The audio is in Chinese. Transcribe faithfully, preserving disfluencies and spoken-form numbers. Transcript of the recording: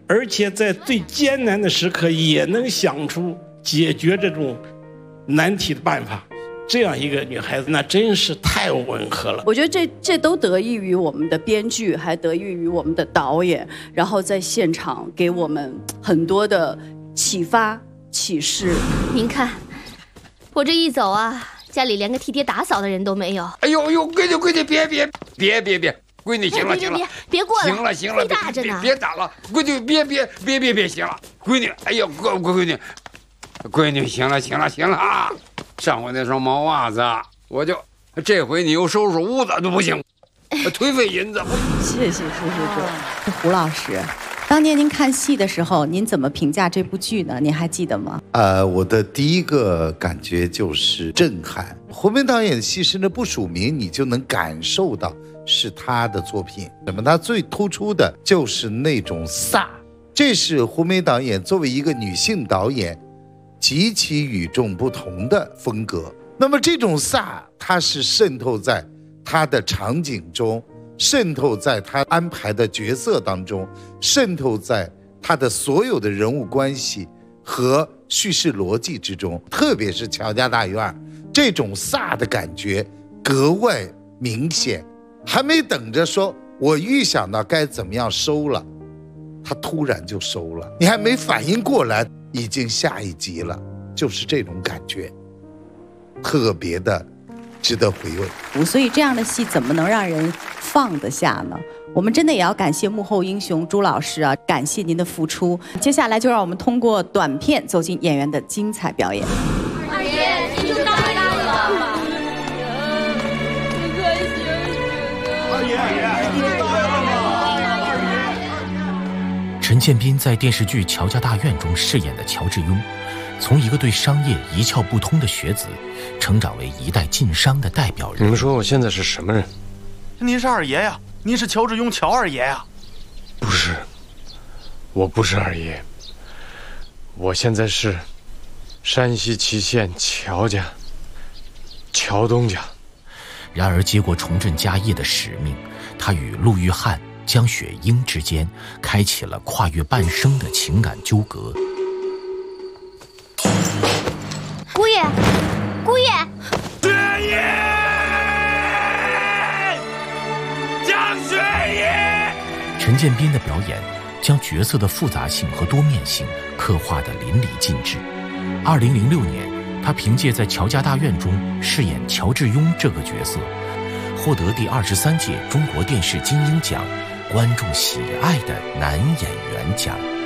而且在最艰难的时刻也能想出解决这种难题的办法。这样一个女孩子，那真是太温和了。 我觉得这这都得益于我们的编剧，还得益于我们的导演，然后在现场给我们很多的启发、启示。 您看，我这一走啊，家里连个替爹打扫的人都没有。 哎呦呦，闺女闺女，别别别别别，闺女行了别行了， 别别过来， 行了行了， 会打着呢， 别打了，闺女别别别别别行了，闺女，哎呦闺闺女，闺女行了行了行了啊！上回那双毛袜子，我就这回你又收拾屋子都不行，忒费银子。 谢谢谢谢谢。 胡老师，当年您看戏的时候，您怎么评价这部剧呢？您还记得吗？ 呃，我的第一个感觉就是震撼。胡梅导演的戏甚至不署名，你就能感受到是他的作品。那么他最突出的就是那种飒，这是胡梅导演作为一个女性导演极其与众不同的风格。那么这种飒，它是渗透在他的场景中，渗透在他安排的角色当中，渗透在他的所有的人物关系和叙事逻辑之中。特别是乔家大院，这种飒的感觉格外明显。还没等着说我预想到该怎么样收了，他突然就收了，你还没反应过来，已经下一集了。就是这种感觉，特别的值得回味。 所以这样的戏怎么能让人放得下呢？我们真的也要感谢幕后英雄朱老师啊，感谢您的付出。接下来就让我们通过短片走进演员的精彩表演。 二爷，您就到这里了。 二爷，二爷，你到了吗？ 陈建斌在电视剧《乔家大院》中饰演的乔致庸，从一个对商业一窍不通的学子，成长为一代晋商的代表人。 你们说我现在是什么人？ 您是二爷呀，您是乔致庸，乔二爷呀。 不是，我不是二爷，我现在是山西祁县乔家，乔东家。 然而接过重振家业的使命，他与陆玉翰、江雪英之间开启了跨越半生的情感纠葛。 姑爷，姑爷， 雪英，江雪英。 陈建斌的表演将角色的复杂性和多面性刻画得淋漓尽致。二零零六年，他凭借在《乔家大院》中饰演乔致庸这个角色，获得第二十三届中国电视金鹰奖观众喜爱的男演员奖。